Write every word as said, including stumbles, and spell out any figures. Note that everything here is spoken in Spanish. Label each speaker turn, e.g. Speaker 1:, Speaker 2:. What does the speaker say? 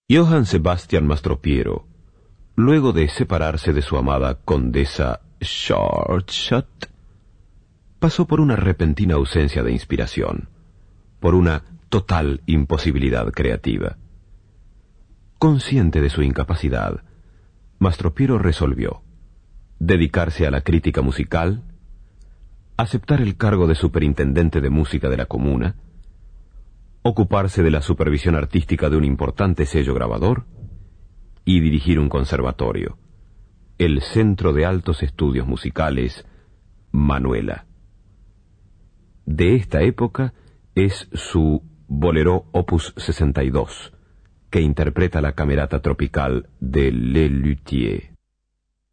Speaker 1: Johann Sebastian Mastropiero, luego de separarse de su amada condesa Schwarzschild, pasó por una repentina ausencia de inspiración, por una total imposibilidad creativa. Consciente de su incapacidad, Mastropiero resolvió dedicarse a la crítica musical, aceptar el cargo de superintendente de música de la comuna, ocuparse de la supervisión artística de un importante sello grabador y dirigir un conservatorio, el Centro de Altos Estudios Musicales Manuela. De esta época es su Bolero Opus sesenta y dos, que interpreta la camerata tropical de Le Luthier.